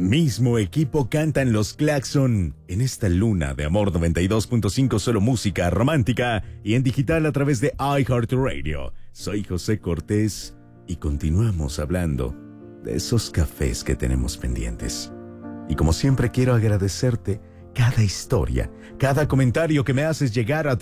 Mismo equipo cantan los Claxon en esta luna de amor 92.5, solo música romántica y en digital a través de iHeartRadio. Soy José Cortés y continuamos hablando de esos cafés que tenemos pendientes. Y como siempre quiero agradecerte cada historia, cada comentario que me haces llegar a